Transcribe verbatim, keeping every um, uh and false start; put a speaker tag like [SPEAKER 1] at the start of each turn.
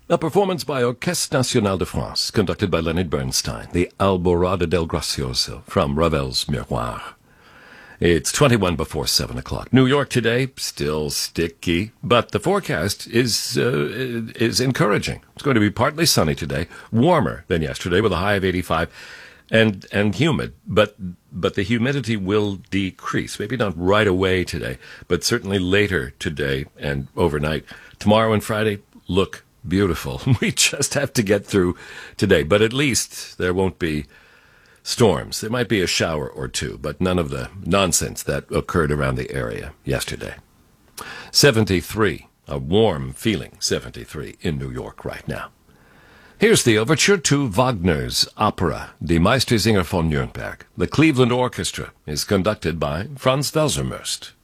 [SPEAKER 1] A performance by Orchestre National de France, conducted by Leonard Bernstein, the Alborada del Gracioso from Ravel's Miroir. It's twenty-one before seven o'clock. New York today, still sticky, but the forecast is uh, is encouraging. It's going to be partly sunny today, warmer than yesterday with a high of eighty-five, and and humid. But but the humidity will decrease. Maybe not right away today, but certainly later today and overnight. Tomorrow and Friday look beautiful. We just have to get through today, but at least there won't be storms. There might be a shower or two, but none of the nonsense that occurred around the area yesterday. seventy-three, a warm feeling seventy-three in New York right now. Here's the overture to Wagner's opera, Die Meistersinger von Nürnberg. The Cleveland Orchestra is conducted by Franz Welser-Möst.